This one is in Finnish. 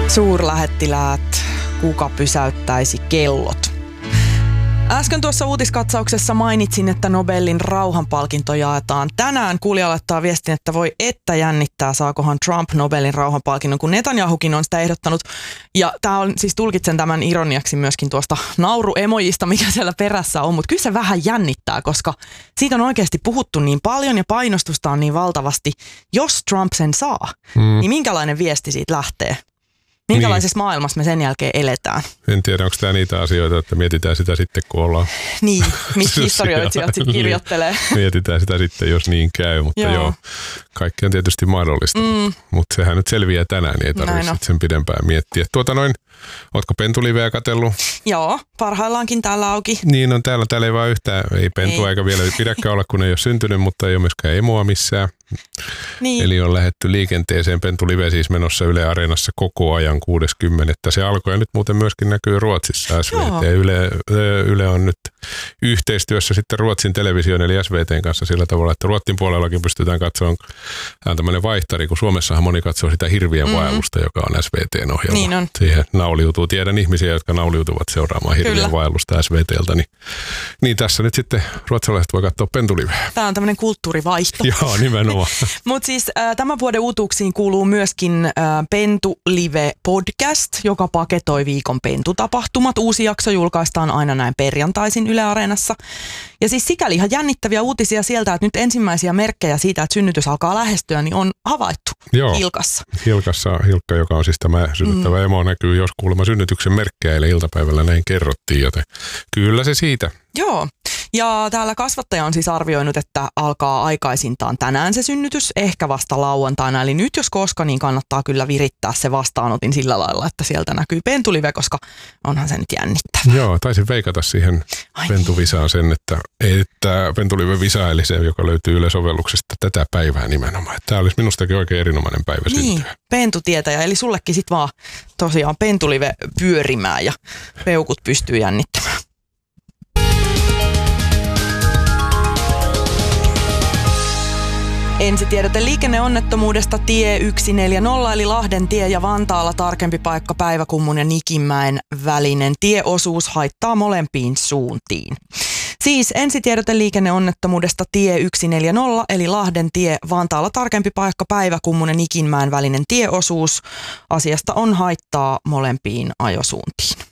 Suurlähettiläät, kuka pysäyttäisi kellot? Äsken tuossa uutiskatsauksessa mainitsin, että Nobelin rauhanpalkinto jaetaan tänään. Kuulija laittaa viestin, että voi että jännittää, saakohan Trump Nobelin rauhanpalkinnon, kun Netanyahukin on sitä ehdottanut. Ja tämä on siis, tulkitsen tämän ironiaksi myöskin tuosta nauruemojista, mikä siellä perässä on, mutta kyllä se vähän jännittää, koska siitä on oikeasti puhuttu niin paljon ja painostusta on niin valtavasti. Jos Trump sen saa, niin minkälainen viesti siitä lähtee? Minkälaisessa maailmassa me sen jälkeen eletään? En tiedä, onko tämä niitä asioita, että mietitään sitä sitten, kun ollaan... Niin, miksi historioitsijat sitten kirjoittelee. Niin, mietitään sitä sitten, jos niin käy, mutta joo kaikki on tietysti mahdollista. Mutta sehän nyt selviää tänään, niin ei tarvitse sen pidempään miettiä. Ootko pentuliveä katsellut? Joo, parhaillaankin täällä auki. Niin on täällä ei vaan yhtään, ei pentua eikä vielä pidäkään olla, kun ei ole syntynyt, mutta ei ole myöskään emoa missään. Niin. Eli on lähdetty liikenteeseen. Pentulive siis menossa Yle Areenassa koko ajan 60. Se alkoi ja nyt muuten myöskin näkyy Ruotsissa SVT. Yle on nyt yhteistyössä sitten Ruotsin television eli SVTn kanssa sillä tavalla, että Ruotsin puolellakin pystytään katsomaan. Tämä on tämmöinen vaihtari, kun Suomessahan moni katsoo sitä Hirvien vaellusta, joka on SVTn ohjelma. Niin on. Siihen nauliutuu. Tiedän ihmisiä, jotka nauliutuvat seuraamaan Hirvien vaellusta SVTltä. Niin tässä nyt sitten ruotsalaiset voi katsoa pentuliveä. Tämä on tämmöinen kulttuurivaihto. Joo, nimenomaan. Mutta siis tämän vuoden uutuuksiin kuuluu myöskin Pentulive podcast, joka paketoi viikon pentutapahtumat. Uusi jakso julkaistaan aina näin perjantaisin Yle Areenassa. Ja siis sikäli ihan jännittäviä uutisia sieltä, että nyt ensimmäisiä merkkejä siitä, että synnytys alkaa lähestyä, niin on havaittu Hilkassa. Hilkka, joka on siis tämä synnyttävä emo, näkyy jos kuulemma synnytyksen merkkejä, eli iltapäivällä näin kerrottiin, joten kyllä se siitä. Joo. Ja täällä kasvattaja on siis arvioinut, että alkaa aikaisintaan tänään se synnytys, ehkä vasta lauantaina. Eli nyt jos koska, niin kannattaa kyllä virittää se vastaanotin sillä lailla, että sieltä näkyy pentulive, koska onhan se nyt jännittävää. Joo, taisin veikata siihen pentuvisaan sen, että pentulive visa, eli se, joka löytyy Yle-sovelluksesta tätä päivää nimenomaan. Tämä olisi minustakin oikein erinomainen päivä syntyä. Niin, pentutietäjä, eli sullekin sitten vaan tosiaan pentulive pyörimään ja peukut pystyy jännittämään. Ensitiedote liikenneonnettomuudesta tie 140 eli Lahden tie ja Vantaalla tarkempi paikka Päiväkummun ja Nikinmäen välinen tieosuus haittaa molempiin suuntiin. Siis ensitiedote liikenneonnettomuudesta tie 140 eli Lahden tie, Vantaalla tarkempi paikka Päiväkummun ja Nikinmäen välinen tieosuus. Asiasta on haittaa molempiin ajosuuntiin.